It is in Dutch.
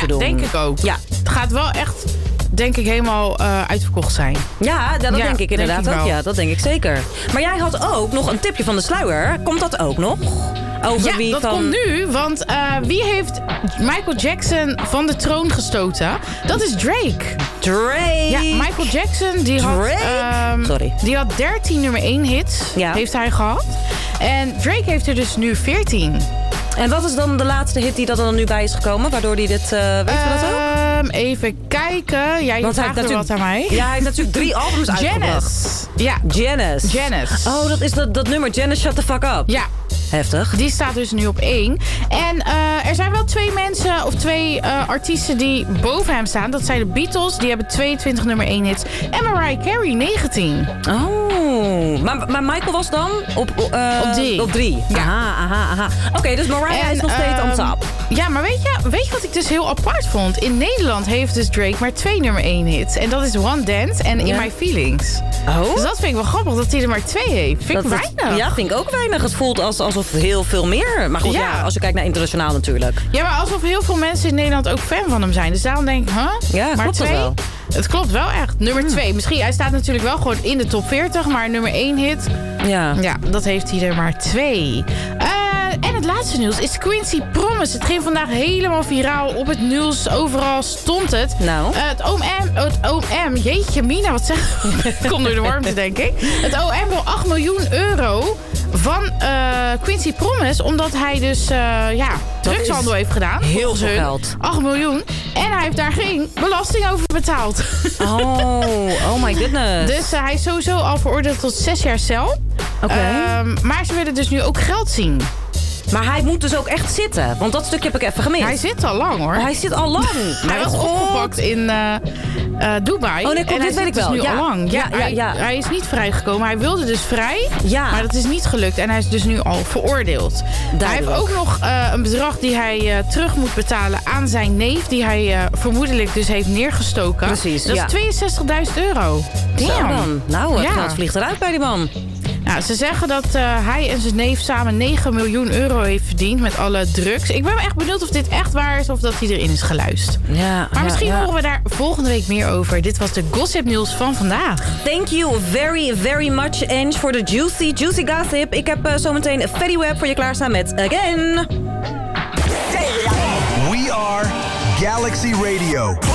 moeten doen. denk ik ook. Ja. Het gaat wel echt, denk ik, helemaal uitverkocht zijn. Ja, dat denk ik inderdaad denk ik ook. wel. Ja, dat denk ik zeker. Maar jij had ook nog een tipje van de sluier. Komt dat ook nog? Over wie dat van... komt nu, want wie heeft Michael Jackson van de troon gestoten? Dat is Drake. Drake. Ja, Michael Jackson, die had 13 nummer 1 hits, heeft hij gehad. En Drake heeft er dus nu 14. En wat is dan de laatste hit die er dan nu bij is gekomen? Waardoor hij dit... weten we dat ook? Even kijken. Ja, je vraagt er wat aan mij. Ja, hij heeft natuurlijk 3 albums uitgebracht. Ja. Janice. Oh, dat is dat nummer Janice Shut the Fuck Up. Ja. Heftig. Die staat dus nu op 1. En er zijn wel 2 mensen of 2 artiesten die boven hem staan. Dat zijn de Beatles. Die hebben 22 nummer 1 hits. En Mariah Carey 19. Oh. Maar Michael was dan op 3. Op 3. Ja. Aha. Oké, dus Mariah is nog steeds on top. Ja, maar weet je wat ik dus heel apart vond? In Nederland heeft dus Drake maar 2 nummer 1 hits. En dat is One Dance en In My Feelings. Oh. Dus dat vind ik wel grappig dat hij er maar 2 heeft. Vind ik weinig. Ja, vind ik ook weinig. Het voelt alsof heel veel meer. Maar goed, ja, als je kijkt naar internationaal natuurlijk. Ja, maar alsof heel veel mensen in Nederland ook fan van hem zijn. Dus daarom denk ik, Ja, maar klopt 2? dat wel. Het klopt wel echt. Nummer 2. Misschien, hij staat natuurlijk wel gewoon in de top 40. Maar nummer 1 hit, ja, dat heeft hij er maar 2. En het laatste nieuws is Quincy Promise. Het ging vandaag helemaal viraal op het nieuws. Overal stond het. Nou. Het OM, jeetje mina, wat zeg ik? Komt door de warmte, denk ik. Het OM wil 8 miljoen euro van Quincy Promise. Omdat hij dus drugshandel heeft gedaan. Heel veel geld. 8 miljoen. En hij heeft daar geen belasting over betaald. Oh my goodness. Dus hij is sowieso al veroordeeld tot 6 jaar cel. Oké. Maar ze willen dus nu ook geld zien. Maar hij moet dus ook echt zitten. Want dat stukje heb ik even gemist. Hij zit al lang, hoor. Hij zit al lang. Hij was opgepakt in Dubai. Oh nee, klopt, dit weet ik wel. Dus nu al lang. Ja. Hij is niet vrijgekomen. Hij wilde dus vrij. Ja. Maar dat is niet gelukt. En hij is dus nu al veroordeeld. Duidelijk. Hij heeft ook nog een bedrag die hij terug moet betalen aan zijn neef. Die hij vermoedelijk dus heeft neergestoken. Precies, dat is €62.000. Damn. Dan. Nou, het geld vliegt eruit bij die man. Nou, ze zeggen dat hij en zijn neef samen 9 miljoen euro heeft verdiend met alle drugs. Ik ben echt benieuwd of dit echt waar is of dat hij erin is geluisterd. Ja, maar misschien horen we daar volgende week meer over. Dit was de Gossip Nieuws van vandaag. Thank you very, very much, Ange, voor de juicy gossip. Ik heb zometeen Fetty Wap voor je klaarstaan met Again. We are Galaxy Radio.